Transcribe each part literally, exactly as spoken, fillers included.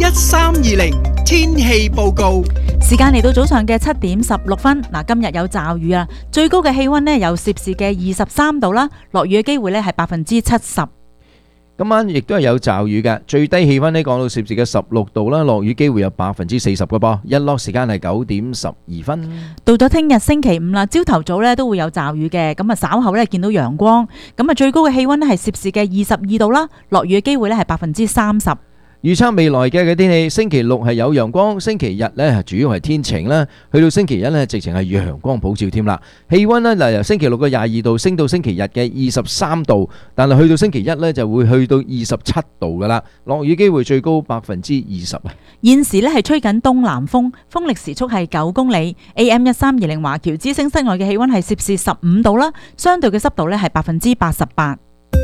一三二零天氣報告， 時間嚟到早上嘅七點十六分。嗱，今日有驟雨啊，最高嘅氣溫呢有攝氏嘅二十三度啦，落雨嘅機會呢係百分之七十。 今晚亦都係有驟雨嘅，最低氣溫呢降到攝氏嘅十六度啦，落雨機會有百分之四十嘅噃。日落時間係九點十二分。 到咗聽日星期五啦，朝頭早呢都會有驟雨嘅，咁啊稍後呢見到陽光，咁啊最高嘅氣溫呢係攝氏嘅二十二度啦，落雨嘅機會呢係百分之三十。 預測未來嘅嘅天氣，星期六係有陽光，星期日呢主要係天晴啦，去到星期一呢直情係陽光普照添啦。氣溫呢嗱由星期六嘅廿二度升到星期日嘅二十三度，但係去到星期一呢就會去到二十七度噶啦，落雨機會最高百分之二十啊。 現時呢係吹緊東南風，風力時速係九公里。A M 一三二零華僑之聲室外嘅氣溫係攝氏十五度啦，相對嘅濕度呢係百分之八十八。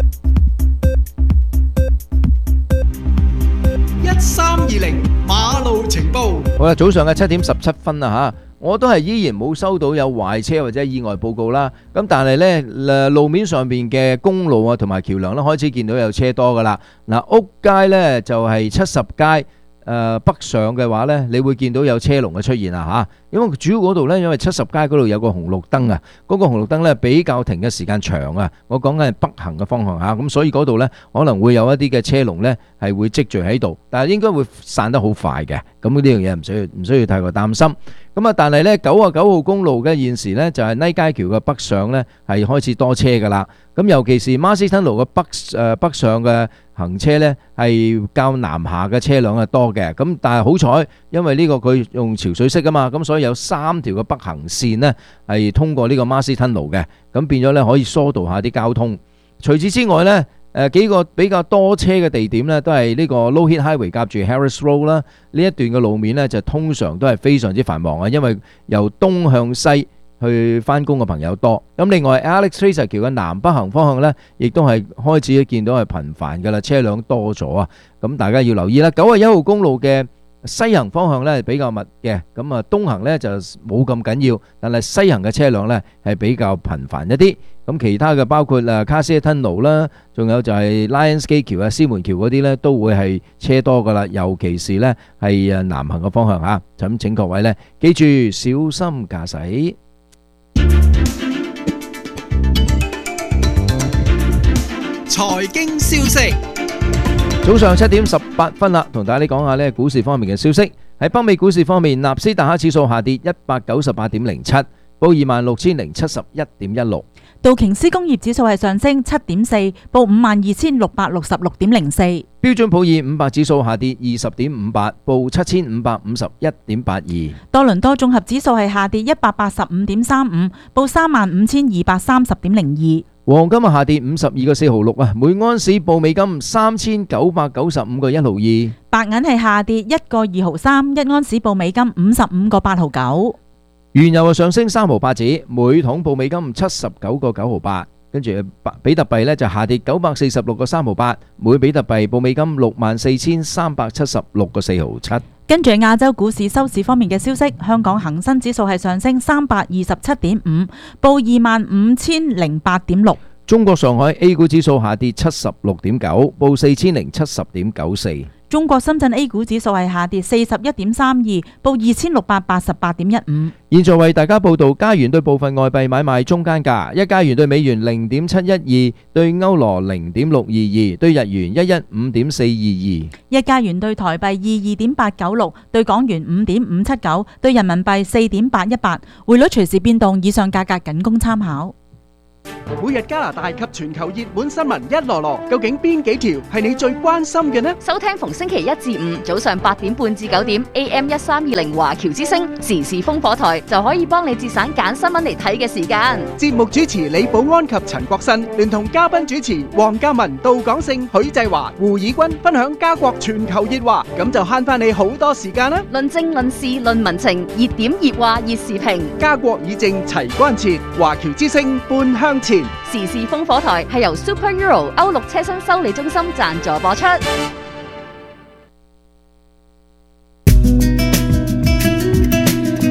一三二零馬路情報。 好啦，早上嘅七點十七分啦吓，我都係依然冇收到有壞車或者意外報告啦。咁但係呢，路面上邊嘅公路啊同埋橋樑呢開始見到有車多噶啦。嗱，屋街呢就係七十街。誒北上嘅話呢，你會見到有車龍嘅出現啊嚇，因為主要嗰度呢，因為七十街嗰度有個紅綠燈啊，嗰個紅綠燈呢比較停嘅時間長啊，我講緊係北行嘅方向嚇，咁所以嗰度呢可能會有一啲嘅車龍呢係會積聚喺度，但係應該會散得好快嘅，咁呢樣嘢唔需要唔需要太過擔心。咁啊，但係呢九啊九號公路嘅現時呢就係泥街橋嘅北上呢係開始多車㗎啦，咁尤其是馬斯吞路嘅北誒北上嘅行車呢係較南下嘅車輛係多嘅，咁但係好彩，因為呢個佢用潮水式啊嘛，咁所以有三條嘅北行線呢係通過呢個馬斯吞路嘅，咁變咗呢可以疏導下啲交通。除此之外呢，誒幾個比較多車嘅地點呢都係呢個 Low Heat Highway 夾住 Harris Road 啦，呢一段嘅路面呢就通常都係非常之繁忙啊，因為由東向西去翻工嘅朋友多。咁另外 Alex Tracer 橋嘅南北行方向呢，亦都係開始見到係頻繁㗎啦，車輛多咗啊。咁大家要留意啦。九十一號公路嘅西行方向呢係比較密嘅，咁啊東行呢就冇咁緊要，但係西行嘅車輛呢係比較頻繁一啲。咁其他嘅包括啊卡斯吞路啦，仲有就係 Lionsgate 橋啊、獅門橋嗰啲呢，都會係車多㗎啦，尤其是呢係啊南行嘅方向嚇。咁請各位呢記住小心駕駛。 財經消息， 早上七點十八分啦，同大家講下呢股市方面嘅消息。喺北美股市方面，納斯達克指數下跌一百九十八點零七，報二萬六千零七十一點一六。 道瓊斯工業指數係上升七點四，報五萬二千六百六十六點零四。 標準普爾五百指數下跌二十點五八，報七千五百五十一點八二。 多倫多綜合指數係下跌一百八十五點三五，報三萬五千二百三十點零二。 黃金啊下跌五十二個四毫六啊，每安士報美金三千九百九十五個一毫二。 白銀係下跌一個二毫三，一安士報美金五十五個八毫九。 原油啊上升三毫八子，每桶報美金七十九個九毫八。跟住比特幣呢就下跌九百四十六個三毫八，每比特幣報美金六萬四千三百七十六個四毫七。 跟住亞洲股市收市方面嘅消息，香港恒生指數係上升三百二十七點五，報二萬五千零八點六。 中國上海 A 股指數下跌七十六點九，報四千零七十點九四。 中國深圳 A 股指數係下跌四十一點三二，報二千六百八十八點一五。 現在為大家報道加元對部分外幣買賣中間價：一加元對美元零點七一二，對歐羅零點六二二，對日元一一五點四二二。 一加元對台幣二二點八九六，對港元五點五七九，對人民幣四點八一八。匯率隨時變動，以上價格僅供參考。 每日加拿大及全球熱門新聞一籮籮，究竟邊幾條係你最關心嘅呢？ 收聽逢星期一至五早上八點半至九點 A M 一三二零華僑之聲時事風火台，就可以幫你節省揀新聞嚟睇嘅時間。 節目主持李寶安及陳國新，聯同嘉賓主持黃嘉文、杜廣勝、許濟華、胡以軍分享加國全球熱話，咁就慳翻你好多時間啦！ 論政論事論民情，熱點熱話熱時評， 加國議政齊關切，華僑之聲半向前。 時事風火台係由 Super Euro 歐陸車身修理中心贊助播出。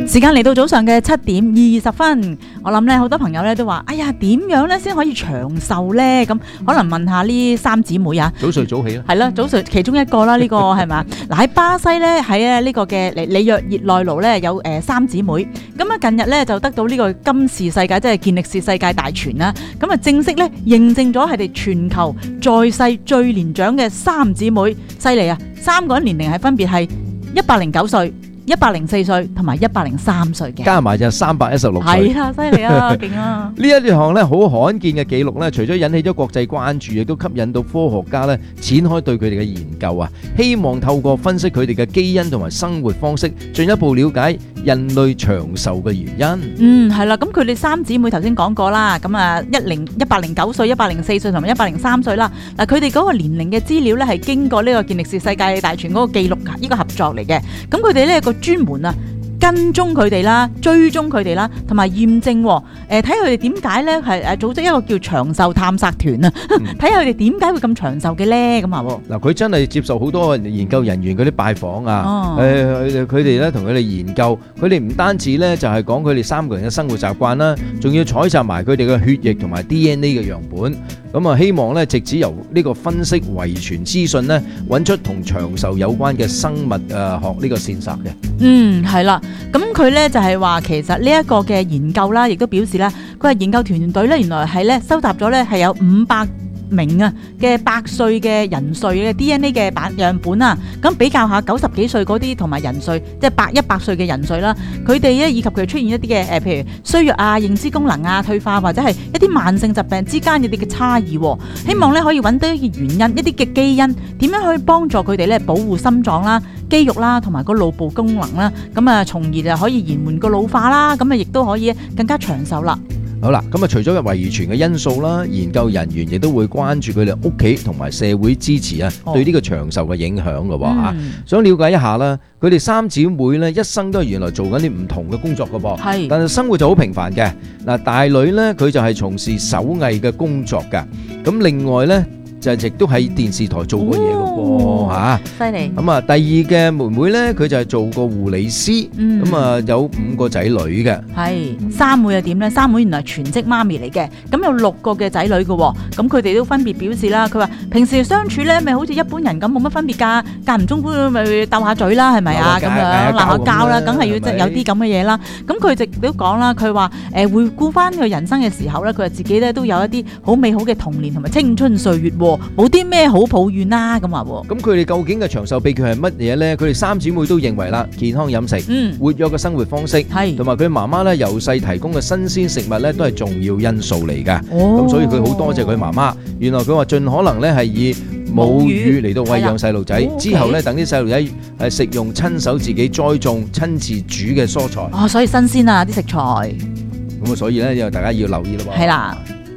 時間嚟到早上嘅七點二十分，我諗咧好多朋友咧都話：哎呀，點樣咧先可以長壽咧？咁可能問下呢三姊妹啊， 早睡早起啦， 係啦，早睡其中一個啦，呢、這個係咪？嗱喺巴西咧，喺呢個嘅里里約熱內盧咧有誒、呃、三姊妹，咁啊近日咧就得到呢個金氏世界即係健力士世界大全啦，咁啊正式咧認證咗係哋全球在世最年長嘅三姊妹，犀利啊！三個人年齡係分別係一百零九歲、一百零四歲同埋一百零三歲嘅， 加埋就三百一十六歲。 係啊，犀利啊，勁啊！ 呢一項咧好罕見嘅記錄咧，除咗引起咗國際關注，亦都吸引到科學家咧展開對佢哋嘅研究啊，希望透過分析佢哋嘅基因同埋生活方式，進一步了解人類長壽嘅原因。 嗯，係啦，咁佢哋三姊妹頭先講過啦，咁啊一零一百零九歲、一百零四歲同埋一百零三歲啦。嗱，佢哋嗰個年齡嘅資料咧係經過呢個健力士世界大全嗰個記錄呢個合作嚟嘅。咁佢哋呢個專門啊跟蹤佢哋啦，追蹤佢哋啦，同埋驗證，誒睇下佢哋點解咧係誒組織一個叫長壽探索團啊，睇下佢哋點解會咁長壽嘅咧咁啊！ 嗱，佢真係接受好多研究人員嗰啲拜訪啊， 哦、 誒佢哋咧同佢哋研究，佢哋唔單止咧就係講佢哋三個人嘅生活習慣啦，仲要採集埋佢哋嘅血液同埋 D N A 嘅樣本，咁啊希望咧直至由呢個分析遺傳資訊咧，揾出同長壽有關嘅生物誒學呢個線索嘅。嗯， 係啦。咁佢咧就係話，其實呢一個嘅研究啦，亦都表示咧，佢係研究團隊咧，原來係咧收集咗咧係有五百名啊嘅百歲嘅人歲嘅 D N A 嘅版樣本啊，咁比較下九十幾歲嗰啲同埋人歲，即係百一百歲嘅人歲啦，佢哋咧以及佢出現一啲嘅誒，譬如衰弱啊、認知功能啊、退化或者係一啲慢性疾病之間一啲嘅差異，希望咧可以揾到一啲原因、一啲嘅基因，點樣可以幫助佢哋咧保護心臟啦、肌肉啦同埋個腦部功能啦，咁啊從而就可以延緩個老化啦，咁啊亦都可以更加長壽啦。 好啦，咁啊，除咗遺傳嘅因素啦，研究人員亦都會關注佢哋屋企同埋社會支持啊，對呢個長壽嘅影響嘅喎嚇。想了解一下啦，佢哋三姊妹咧一生都係原來做緊啲唔同嘅工作嘅噃，係，但係生活就好平凡嘅。嗱，大女咧佢就係從事手藝嘅工作㗎，咁另外咧，就係亦都喺電視台做過嘢嘅噃嚇，犀利。咁啊，第二嘅妹妹咧，佢就係做過護理師，咁啊有五個仔女嘅。係三妹又點咧？三妹原來全職媽咪嚟嘅，咁有六個嘅仔女嘅，咁佢哋都分別表示啦。佢話平時相處咧，咪好似一般人咁冇乜分別㗎，間唔中咪鬥下嘴啦，係咪啊？咁樣鬧下交啦，梗係要即係有啲咁嘅嘢啦。咁佢直都講啦，佢話誒回顧翻佢人生嘅時候咧，佢話自己咧都有一啲好美好嘅童年同埋青春歲月。冇啲咩好抱怨啦，咁話喎。咁佢哋究竟嘅長壽秘訣係乜嘢呢？佢哋三姊妹都認為啦，健康飲食、嗯、活躍嘅生活方式，同埋佢媽媽咧由細提供嘅新鮮食物咧，都係重要因素嚟㗎。咁、哦、所以佢好多謝佢媽媽。原來佢話盡可能咧係以母乳嚟到餵養細路仔，之後咧等啲細路仔係食用親手自己栽種、親自煮嘅蔬菜。 哦，所以新鮮啊啲食材。 咁啊，所以咧又大家要留意咯喎。係啦。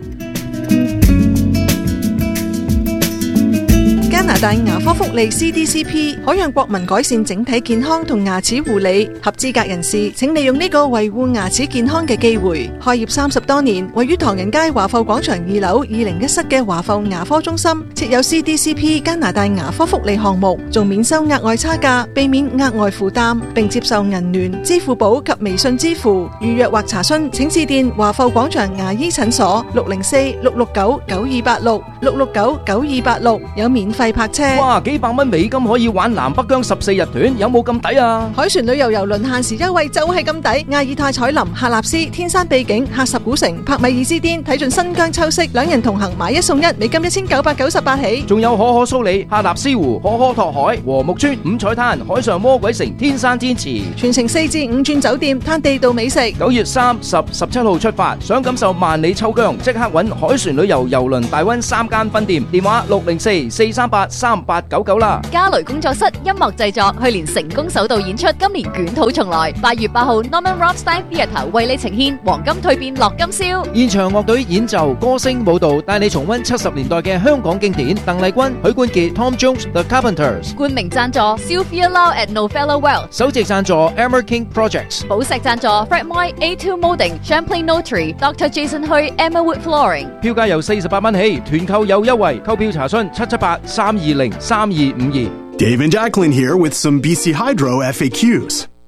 加拿大牙科福利 C D C P 可讓國民改善整體健康同牙齒護理，合資格人士請利用呢個維護牙齒健康嘅機會。開業三十多年，位於唐人街華埠廣場二樓二零一室嘅華埠牙科中心設有 C D C P 加拿大牙科福利項目，仲免收額外差價，避免額外負擔，並接受銀聯、支付寶及微信支付。預約或查詢請致電華埠廣場牙醫診所六零四六六九九二八六六六九九二八六，有免費泊車。 哇，幾百蚊美金可以玩南北疆十四日團，有冇咁抵啊？ 海船旅遊郵輪限時優惠就係咁抵，亞爾泰彩林、喀納斯、天山秘境、喀什古城、帕米爾之巔，睇盡新疆秋色，兩人同行買一送一，美金一千九百九十八起。 仲有可可蘇里、喀納斯湖、可可托海、禾木村、五彩灘、海上魔鬼城、天山天池， 全程四至五轉酒店，嘆地道美食。 九月三十、十七號出發，想感受萬里秋疆，即刻揾海船旅遊郵輪大溫三間分店，電話六零四四三八三八九九啦。 嘉雷工作室音樂製作去年成功首度演出，今年捲土重來。八月八號 Norman Rothstein Theatre 為你呈現黃金蛻變樂金宵， 現場樂隊演奏、歌聲、舞蹈，帶你重溫七十年代嘅香港經典。鄧麗君、許冠傑、Tom Jones、The Carpenters。 冠名贊助 Sylvia Lau at Novella Well。 首席贊助 Emmer King Projects。 寶石贊助 Fred Moy A two Molding Champlain Notary。Doctor Jason Hui Emmawood Flooring。 票價由四十八蚊起，團購有優惠，購票查詢七七八三二零三二五二。 Dave and Jacqueline here with some B C Hydro F A Qs.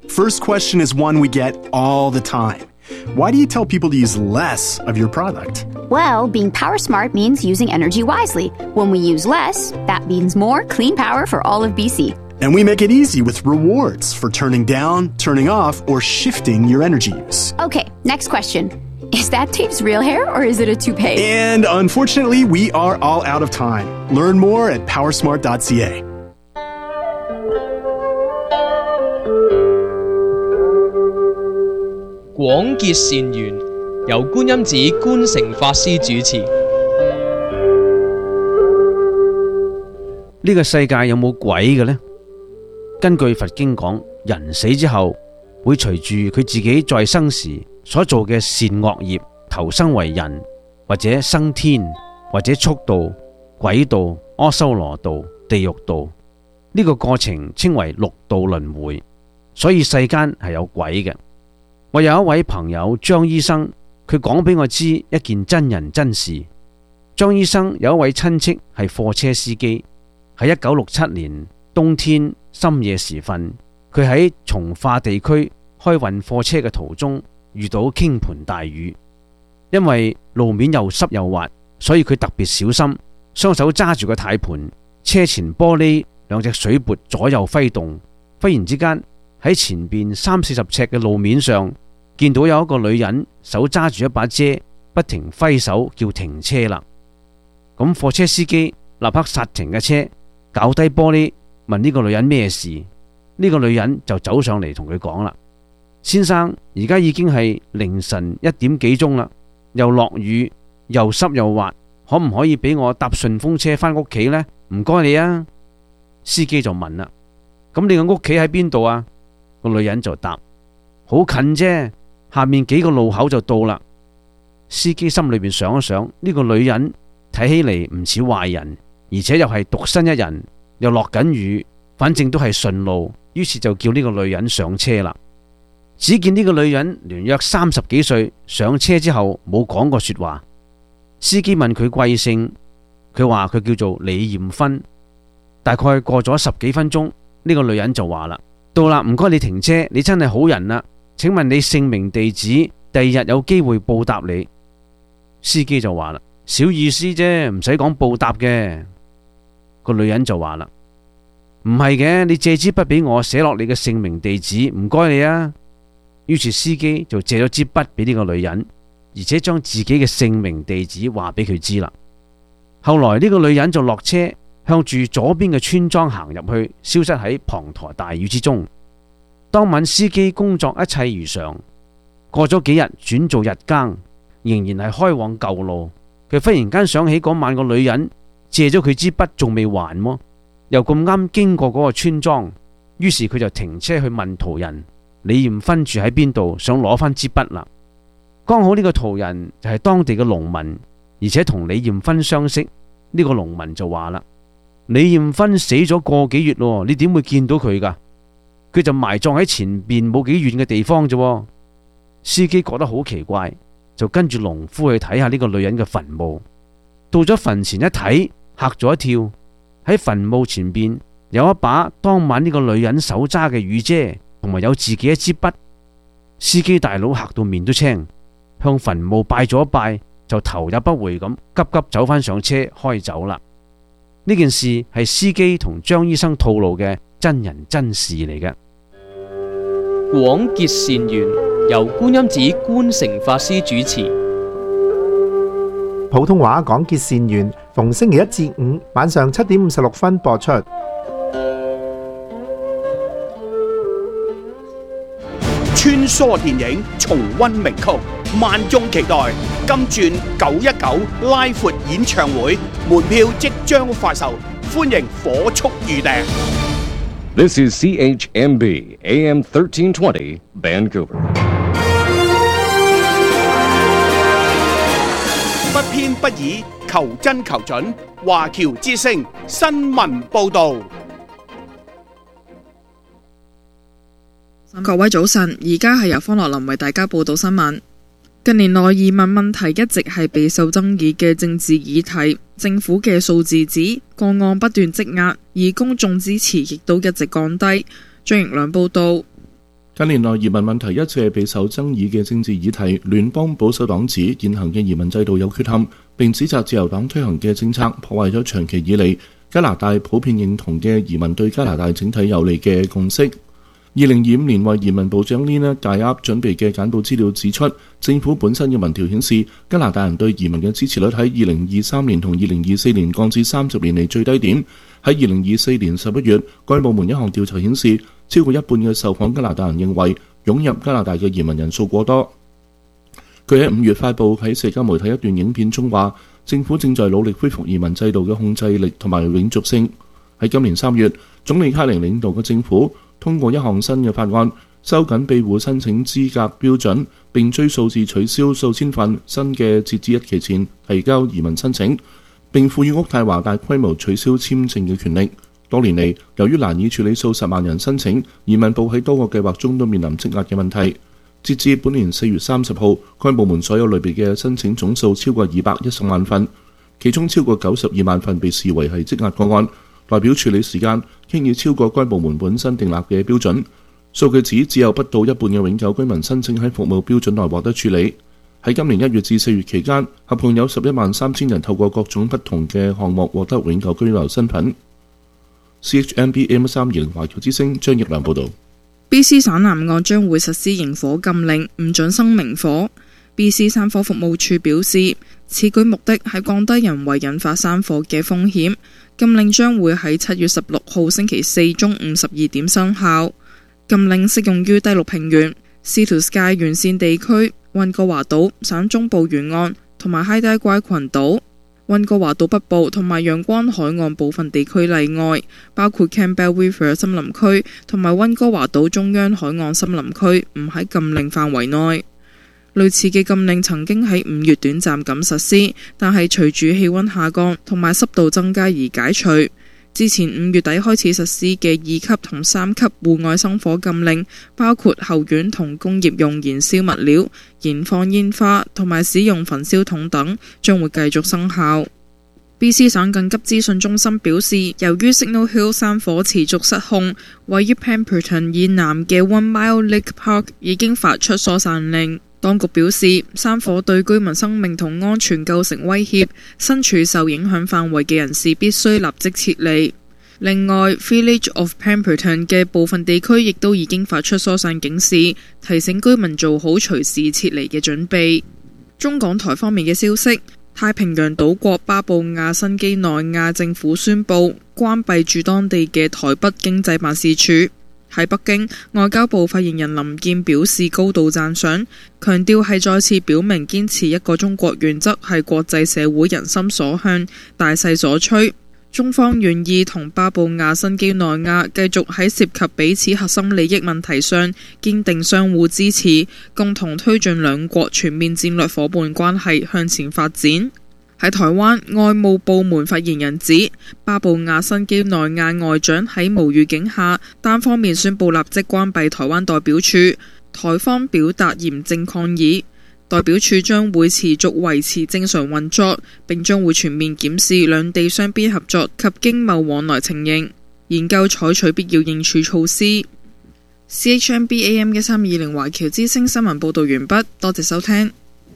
First question is one we get all the time. Why do you tell people to use less of your product? Well, being power smart means using energy wisely. When we use less, that means more clean power for all of B C. And we make it easy with rewards for turning down, turning off, or shifting your energy use. Okay, next question. Is that Tape's real hair or is it a toupee? And unfortunately, we are all out of time. Learn more at powersmart dot c a. 廣結善緣，由觀音寺觀誠法師主持。 呢個世界有冇鬼嘅呢？根據佛經講，人死之後會隨住佢自己在生時所做嘅善惡業，投生為人，或者生天，或者畜道、鬼道、阿修羅道、地獄道。呢、這個過程稱為六道輪迴，所以世間係有鬼嘅。我有一位朋友張醫生，佢講俾我知一件真人真事。張醫生有一位親戚係貨車司機，喺一九六七年冬天深夜時分，佢喺從化地區開運貨車嘅途中遇到傾盆大雨，因為路面又濕又滑，所以佢特別小心，雙手揸住個軚盤，車前玻璃兩隻水缽左右揮動，忽然之間喺前邊三四十尺嘅路面上，見到有一個女人手揸住一把遮，不停揮手叫停車啦。咁貨車司機立刻剎停嘅車，搞低玻璃問呢個女人咩事。呢個女人就走上嚟同佢講啦：先生，而家已經係凌晨一點幾鐘啦，又落雨又濕又滑，可唔可以俾我搭順風車返屋企呢？唔該你啊。司機就問啦：咁你個屋企喺邊度啊？個女人就答：好近啫，下面幾個路口就到啦。司機心裏邊想一想，呢個女人睇起嚟唔似壞人，而且又係獨身一人，又落緊雨，反正都係順路，於是就叫呢個女人上車啦。只見呢個女人年約三十幾歲，上車之後冇講過說話。司機問佢貴姓，佢話佢叫做李艷芬。大概過咗十幾分鐘，呢個女人就話啦：到啦，唔該你停車，你真係好人啦。請問你姓名地址，第二日有機會報答你。司機就話啦：小意思啫，唔使講報答嘅。個女人就話啦：唔係嘅，你借支筆俾我寫落你嘅姓名地址，唔該你啊。於是司機就借咗支筆俾呢個女人，而且將自己嘅姓名地址話俾佢知啦。後來呢個女人就落車，向住左邊嘅村莊行入去，消失喺滂沱大雨之中。當晚司機工作一切如常，過咗幾日轉做日更，仍然係開往舊路。佢忽然間想起嗰晚個女人借咗佢支筆仲未還麼，又咁啱經過嗰個村莊，於是佢就停車去問途人李艷芬住喺邊度，想攞翻支筆啦。剛好呢個途人就係當地嘅農民，而且同李艷芬相識。呢個農民就話啦：李艷芬死咗個幾月咯，你點會見到佢噶？佢就埋葬喺前邊冇幾遠嘅地方啫。司機覺得好奇怪，就跟住農夫去睇下呢個女人嘅墳墓。到咗墳前一睇，嚇咗一跳。喺墳墓前邊有一把當晚呢個女人手揸嘅雨遮，同埋有自己一支筆。司機大佬嚇到面都青，向墳墓拜咗一拜，就頭也不回咁急急走翻上車開走啦。呢件事係司機同張醫生透露嘅真人真事嚟嘅。 廣結善緣，由觀音寺觀誠法師主持。 普通話廣結善緣，逢星期一至五晚上七點五十六分播出。 穿梭電影，重溫名曲，萬眾期待金鑽九一九拉闊演唱會，門票即將發售，歡迎火速預訂。 This is C H M B A M thirteen twenty Vancouver。 不偏不倚，求真求準，華僑之聲新聞報導。 各位早晨，而家係由方樂林為大家報道新聞。近年來移民問題一直係備受爭議嘅政治議題，政府嘅數字指個案不斷積壓，而公眾支持亦都一直降低。張盈良報道。 近年來移民問題一直係備受爭議嘅政治議題。聯邦保守黨指現行嘅移民制度有缺陷，並指責自由黨推行嘅政策破壞咗長期以嚟加拿大普遍認同嘅移民對加拿大整體有利嘅共識。二零二五年為移民部長 Lina Gyab 準備嘅簡報資料指出，政府本身嘅民調顯示，加拿大人對移民嘅支持率喺二零二三年同二零二四年降至三十年嚟最低點。喺二零二四年十一月，該部門一項調查顯示，超過一半嘅受訪加拿大人認為湧入加拿大嘅移民人數過多。佢喺五月發布喺社交媒體一段影片中話，政府正在努力恢復移民制度嘅控制力同埋永續性。喺今年三月，總理卡寧領導嘅政府通過一項新嘅法案，收緊庇護申請資格標準，並追溯至取消數千份新嘅截止日期前提交移民申請，並賦予渥太華大規模取消簽證嘅權力。多年嚟，由於難以處理數十萬人申請，移民部喺多個計劃中都面臨積壓嘅問題。截至本年四月三十號，該部門所有類別嘅申請總數超過二百一十萬份，其中超過九十二萬份被視為係積壓個案，代表處理時間輕易超過該部門本身訂立嘅標準。數據指只有不到一半嘅永久居民申請喺服務標準內獲得處理。喺今年一月至四月期間，合共有十一萬三千人透過各種不同嘅項目獲得永久居留身份。C H M B A M 三二零華僑之聲張奕良報導。 B C 省南岸將會實施營火禁令，唔准生明火。B C 山火服務處表示，此舉目的係降低人為引發山火嘅風險。禁令將會喺七月十六號星期四中午十二點生效。禁令適用於低陸平原、Sea to Sky 沿線地區、溫哥華島、省中部沿岸同埋海底怪群島。溫哥華島北部同埋陽光海岸部分地區例外，包括 Campbell River 森林區同埋溫哥華島中央海岸森林區，唔喺禁令範圍內。類似嘅禁令曾經喺五月短暫咁實施，但係隨住氣溫下降同埋濕度增加而解除。之前五月底開始實施嘅二級同三級戶外生火禁令，包括後院同工業用燃燒物料、燃放煙花同埋使用焚燒筒等，將會繼續生效。B C 省緊急資訊中心表示，由於 Signal Hill 山火持續失控，位於 Pemberton 以南嘅 One Mile Lake Park 已經發出疏散令。當局表示，山火對居民生命同安全構成威脅，身處受影響範圍嘅人士必須立即撤離。另外 Village of Pemberton 嘅部分地區亦都已經發出疏散警示，提醒居民做好隨時撤離嘅準備。中港台方面嘅消息，太平洋島國巴布亞新畿內亞政府宣布關閉駐當地嘅台北經濟辦事處。喺北京，外交部發言人林健表示高度讚賞，強調係再次表明堅持一個中國原則係國際社會人心所向、大勢所趨。中方願意同巴布亞新畿內亞繼續喺涉及彼此核心利益問題上堅定相互支持，共同推進兩國全面戰略夥伴關係向前發展。喺台灣，外務部門發言人指，巴布亞新畿內亞外長喺無預警下單方面宣布立即關閉台灣代表處，台方表達嚴正抗議。代表處將會持續維持正常運作，並將會全面檢視兩地雙邊合作及經貿往來情形，研究採取必要應處措施。C H M B A M 一三二零華僑之聲新聞報道完畢，多謝收聽。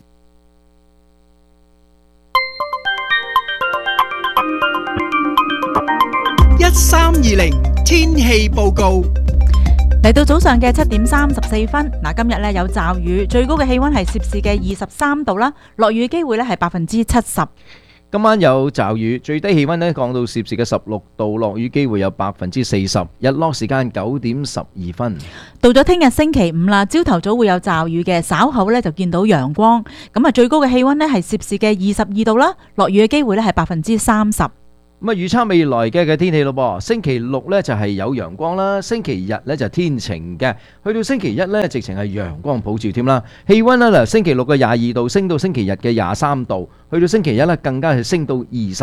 一三二零天氣報告。 嚟到早上嘅七點三十四分，嗱，今日咧有驟雨，最高嘅氣溫係攝氏嘅二十三度啦，落雨機會咧係百分之七十。 今晚有驟雨，最低氣溫咧降到攝氏嘅十六度，落雨機會有百分之四十。日落時間九點十二分。 到咗聽日星期五啦，朝頭早會有驟雨嘅，稍後咧就見到陽光。咁啊，最高嘅氣溫咧係攝氏嘅二十二度啦，落雨嘅機會咧係百分之三十。 咁啊，預測未來嘅嘅天氣咯噃，星期六呢就係有陽光啦，星期日呢就天晴嘅，去到星期一呢直情係陽光普照添啦。氣溫呢嗱，星期六嘅廿二度升到星期日嘅廿三度，去到星期一呢更加係升到二十。